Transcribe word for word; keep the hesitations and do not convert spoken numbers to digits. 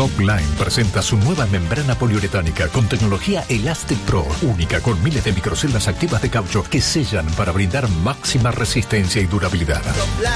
Topline presenta su nueva membrana poliuretánica con tecnología Elastic Pro, única con miles de microceldas activas de caucho que sellan para brindar máxima resistencia y durabilidad.